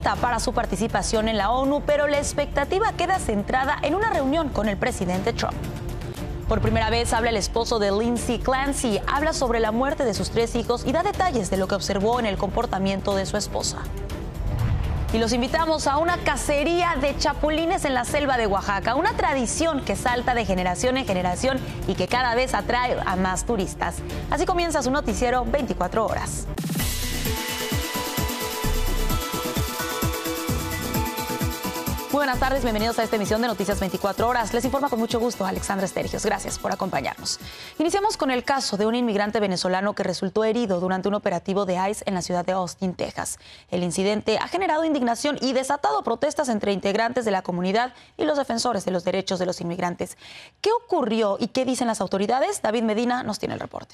para su participación en la ONU, pero la expectativa queda centrada en una reunión con el presidente Trump. Por primera vez habla el esposo de Lindsay Clancy, habla sobre la muerte de sus 3 hijos y da detalles de lo que observó en el comportamiento de su esposa. Y los invitamos a una cacería de chapulines en la selva de Oaxaca, una tradición que salta de generación en generación y que cada vez atrae a más turistas. Así comienza su noticiero 24 horas. Muy buenas tardes, bienvenidos a esta emisión de Noticias 24 Horas. Les informa con mucho gusto Alexandra Estergios. Gracias por acompañarnos. Iniciamos con el caso de un inmigrante venezolano que resultó herido durante un operativo de ICE en la ciudad de Austin, Texas. El incidente ha generado indignación y desatado protestas entre integrantes de la comunidad y los defensores de los derechos de los inmigrantes. ¿Qué ocurrió y qué dicen las autoridades? David Medina nos tiene el reporte.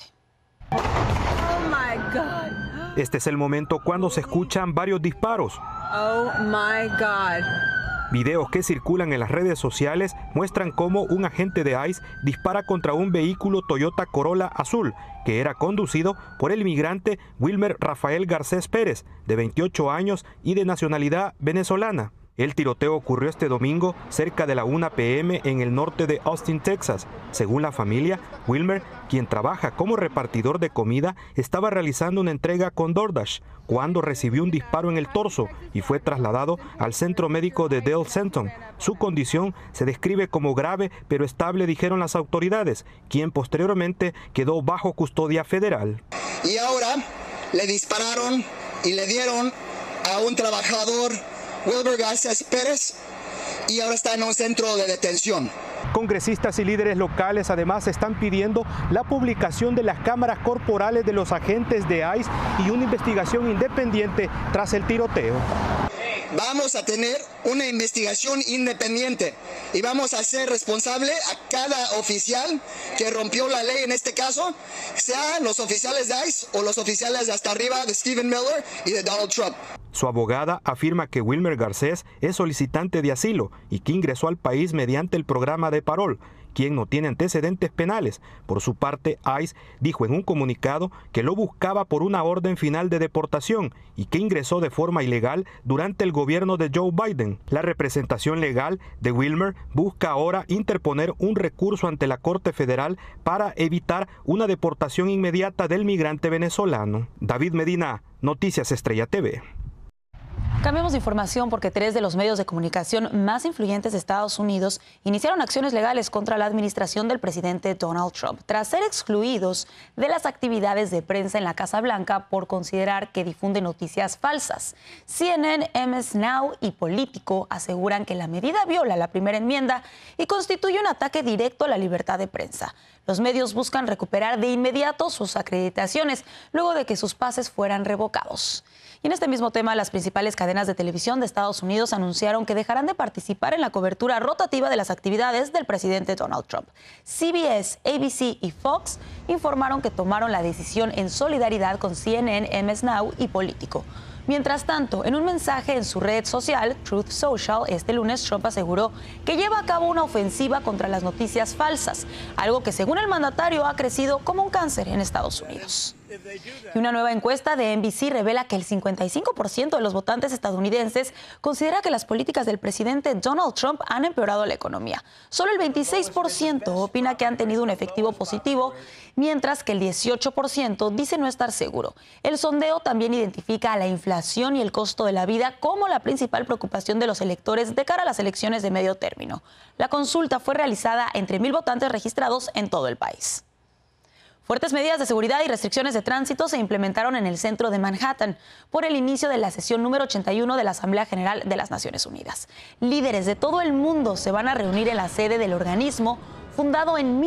Oh my God. Este es el momento cuando se escuchan varios disparos. Oh my God. Videos que circulan en las redes sociales muestran cómo un agente de ICE dispara contra un vehículo Toyota Corolla azul que era conducido por el inmigrante Wilmer Rafael Garcés Pérez, de 28 años y de nacionalidad venezolana. El tiroteo ocurrió este domingo cerca de la 1 p.m. en el norte de Austin, Texas. Según la familia, Wilmer, quien trabaja como repartidor de comida, estaba realizando una entrega con DoorDash cuando recibió un disparo en el torso y fue trasladado al centro médico de Dale Centon. Su condición se describe como grave pero estable, dijeron las autoridades, quien posteriormente quedó bajo custodia federal. Y ahora le dispararon y le dieron a un trabajador, Wilmer Garcés Pérez, y ahora está en un centro de detención. Congresistas y líderes locales además están pidiendo la publicación de las cámaras corporales de los agentes de ICE y una investigación independiente tras el tiroteo. Vamos a tener una investigación independiente y vamos a hacer responsable a cada oficial que rompió la ley en este caso, sean los oficiales de ICE o los oficiales de hasta arriba de Stephen Miller y de Donald Trump. Su abogada afirma que Wilmer Garcés es solicitante de asilo y que ingresó al país mediante el programa de Parol, quien no tiene antecedentes penales. Por su parte, ICE dijo en un comunicado que lo buscaba por una orden final de deportación y que ingresó de forma ilegal durante el gobierno de Joe Biden. La representación legal de Wilmer busca ahora interponer un recurso ante la Corte Federal para evitar una deportación inmediata del migrante venezolano. David Medina, Noticias Estrella TV. Cambiamos de información porque 3 de los medios de comunicación más influyentes de Estados Unidos iniciaron acciones legales contra la administración del presidente Donald Trump tras ser excluidos de las actividades de prensa en la Casa Blanca por considerar que difunde noticias falsas. CNN, MS Now y Político aseguran que la medida viola la primera enmienda y constituye un ataque directo a la libertad de prensa. Los medios buscan recuperar de inmediato sus acreditaciones luego de que sus pases fueran revocados. Y en este mismo tema, las principales cadenas de televisión de Estados Unidos anunciaron que dejarán de participar en la cobertura rotativa de las actividades del presidente Donald Trump. CBS, ABC y Fox informaron que tomaron la decisión en solidaridad con CNN, MS Now y Político. Mientras tanto, en un mensaje en su red social, Truth Social, este lunes Trump aseguró que lleva a cabo una ofensiva contra las noticias falsas, algo que según el mandatario ha crecido como un cáncer en Estados Unidos. Y una nueva encuesta de NBC revela que el 55% de los votantes estadounidenses considera que las políticas del presidente Donald Trump han empeorado la economía. Solo el 26% opina que han tenido un efectivo positivo, mientras que el 18% dice no estar seguro. El sondeo también identifica a la inflación y el costo de la vida como la principal preocupación de los electores de cara a las elecciones de medio término. La consulta fue realizada entre 1,000 votantes registrados en todo el país. Fuertes medidas de seguridad y restricciones de tránsito se implementaron en el centro de Manhattan por el inicio de la sesión número 81 de la Asamblea General de las Naciones Unidas. Líderes de todo el mundo se van a reunir en la sede del organismo, fundado en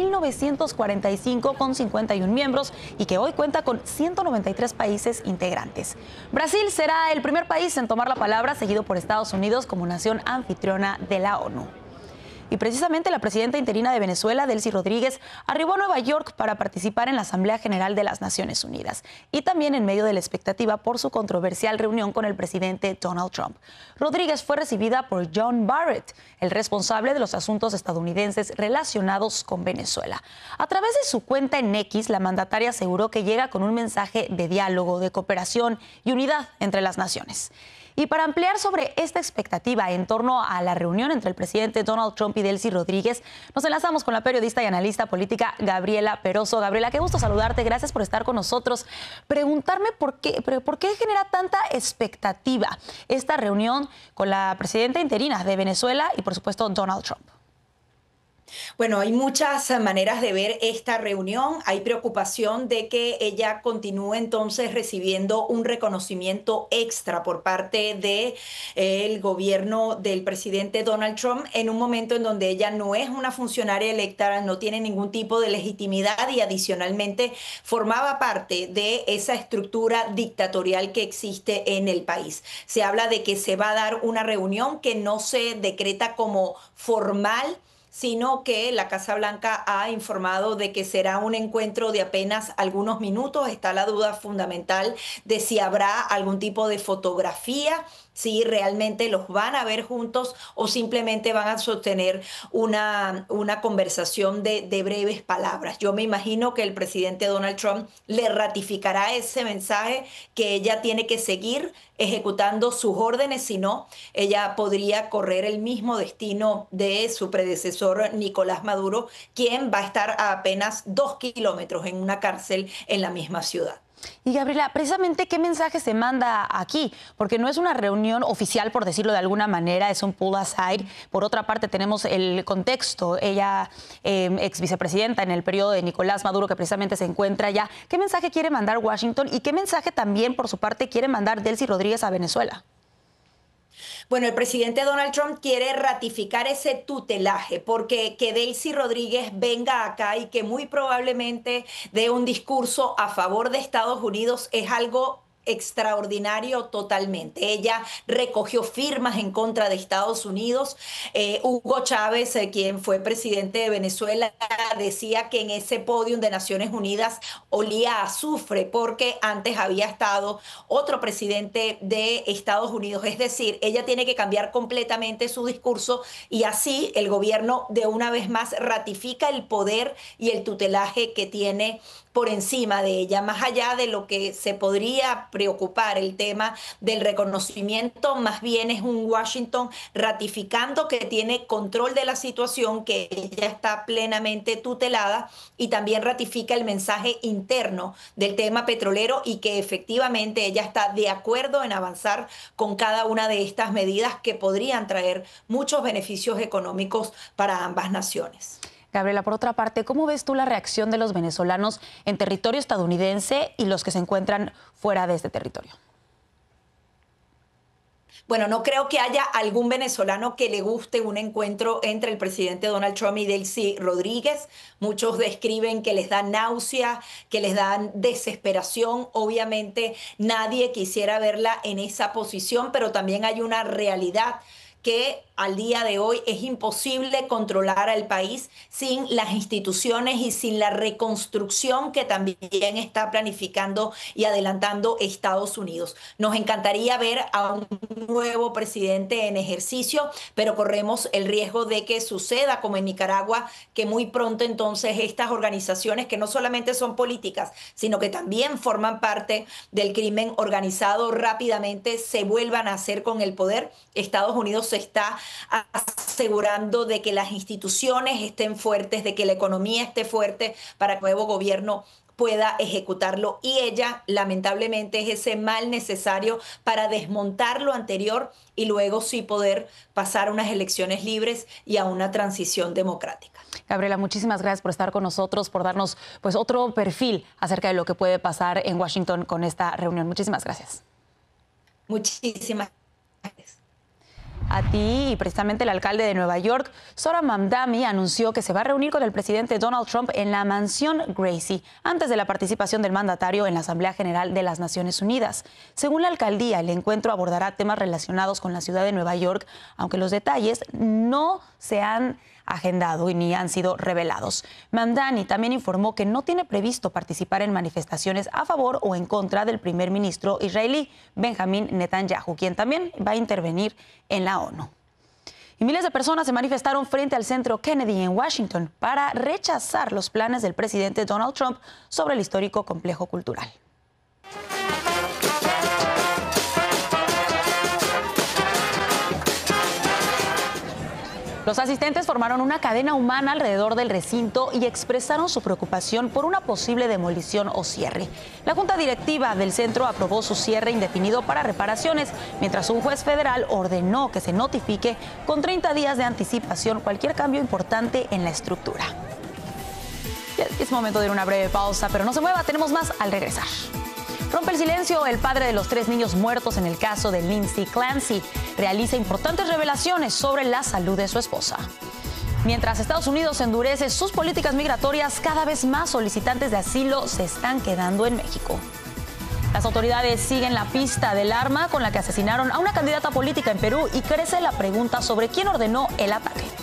1945 con 51 miembros y que hoy cuenta con 193 países integrantes. Brasil será el primer país en tomar la palabra, seguido por Estados Unidos como nación anfitriona de la ONU. Y precisamente la presidenta interina de Venezuela, Delcy Rodríguez, arribó a Nueva York para participar en la Asamblea General de las Naciones Unidas y también en medio de la expectativa por su controversial reunión con el presidente Donald Trump. Rodríguez fue recibida por John Barrett, el responsable de los asuntos estadounidenses relacionados con Venezuela. A través de su cuenta en X, la mandataria aseguró que llega con un mensaje de diálogo, de cooperación y unidad entre las naciones. Y para ampliar sobre esta expectativa en torno a la reunión entre el presidente Donald Trump y Delcy Rodríguez, nos enlazamos con la periodista y analista política Gabriela Peroso. Gabriela, qué gusto saludarte, gracias por estar con nosotros. Preguntarme por qué genera tanta expectativa esta reunión con la presidenta interina de Venezuela y, por supuesto, Donald Trump. Bueno, hay muchas maneras de ver esta reunión. Hay preocupación de que ella continúe entonces recibiendo un reconocimiento extra por parte del gobierno del presidente Donald Trump en un momento en donde ella no es una funcionaria electa, no tiene ningún tipo de legitimidad y adicionalmente formaba parte de esa estructura dictatorial que existe en el país. Se habla de que se va a dar una reunión que no se decreta como formal, sino que la Casa Blanca ha informado de que será un encuentro de apenas algunos minutos. Está la duda fundamental de si habrá algún tipo de fotografía, si realmente los van a ver juntos o simplemente van a sostener una conversación de breves palabras. Yo me imagino que el presidente Donald Trump le ratificará ese mensaje que ella tiene que seguir ejecutando sus órdenes, si no, ella podría correr el mismo destino de su predecesor Nicolás Maduro, quien va a estar a apenas 2 kilómetros en una cárcel en la misma ciudad. Y Gabriela, precisamente, ¿qué mensaje se manda aquí? Porque no es una reunión oficial, por decirlo de alguna manera, es un pull aside. Por otra parte, tenemos el contexto. Ella, ex vicepresidenta en el periodo de Nicolás Maduro, que precisamente se encuentra allá. ¿Qué mensaje quiere mandar Washington y qué mensaje también, por su parte, quiere mandar Delcy Rodríguez a Venezuela? Bueno, el presidente Donald Trump quiere ratificar ese tutelaje porque que Delcy Rodríguez venga acá y que muy probablemente dé un discurso a favor de Estados Unidos es algo extraordinario totalmente. Ella recogió firmas en contra de Estados Unidos. Hugo Chávez, quien fue presidente de Venezuela, decía que en ese podium de Naciones Unidas olía a azufre porque antes había estado otro presidente de Estados Unidos. Es decir, ella tiene que cambiar completamente su discurso y así el gobierno de una vez más ratifica el poder y el tutelaje que tiene por encima de ella, más allá de lo que se podría preocupar el tema del reconocimiento, más bien es un Washington ratificando que tiene control de la situación, que ella está plenamente tutelada y también ratifica el mensaje interno del tema petrolero y que efectivamente ella está de acuerdo en avanzar con cada una de estas medidas que podrían traer muchos beneficios económicos para ambas naciones. Gabriela, por otra parte, ¿cómo ves tú la reacción de los venezolanos en territorio estadounidense y los que se encuentran fuera de este territorio? Bueno, no creo que haya algún venezolano que le guste un encuentro entre el presidente Donald Trump y Delcy Rodríguez. Muchos describen que les da náusea, que les dan desesperación. Obviamente nadie quisiera verla en esa posición, pero también hay una realidad que al día de hoy es imposible controlar al país sin las instituciones y sin la reconstrucción que también está planificando y adelantando Estados Unidos. Nos encantaría ver a un nuevo presidente en ejercicio, pero corremos el riesgo de que suceda como en Nicaragua, que muy pronto entonces estas organizaciones que no solamente son políticas, sino que también forman parte del crimen organizado rápidamente se vuelvan a hacer con el poder. Estados Unidos se está asegurando de que las instituciones estén fuertes, de que la economía esté fuerte para que el nuevo gobierno pueda ejecutarlo. Y ella, lamentablemente, es ese mal necesario para desmontar lo anterior y luego sí poder pasar a unas elecciones libres y a una transición democrática. Gabriela, muchísimas gracias por estar con nosotros, por darnos pues otro perfil acerca de lo que puede pasar en Washington con esta reunión. Muchísimas gracias. Muchísimas gracias. A ti, y precisamente el alcalde de Nueva York, Zohran Mamdani, anunció que se va a reunir con el presidente Donald Trump en la mansión Gracie, antes de la participación del mandatario en la Asamblea General de las Naciones Unidas. Según la alcaldía, el encuentro abordará temas relacionados con la ciudad de Nueva York, aunque los detalles no se han agendado y ni han sido revelados. Mamdani también informó que no tiene previsto participar en manifestaciones a favor o en contra del primer ministro israelí Benjamín Netanyahu, quien también va a intervenir en la ONU. Y miles de personas se manifestaron frente al Centro Kennedy en Washington para rechazar los planes del presidente Donald Trump sobre el histórico complejo cultural. Los asistentes formaron una cadena humana alrededor del recinto y expresaron su preocupación por una posible demolición o cierre. La junta directiva del centro aprobó su cierre indefinido para reparaciones, mientras un juez federal ordenó que se notifique con 30 días de anticipación cualquier cambio importante en la estructura. Es momento de ir a una breve pausa, pero no se mueva, tenemos más al regresar. Rompe el silencio, el padre de los 3 niños muertos en el caso de Lindsay Clancy realiza importantes revelaciones sobre la salud de su esposa. Mientras Estados Unidos endurece sus políticas migratorias, cada vez más solicitantes de asilo se están quedando en México. Las autoridades siguen la pista del arma con la que asesinaron a una candidata política en Perú y crece la pregunta sobre quién ordenó el ataque.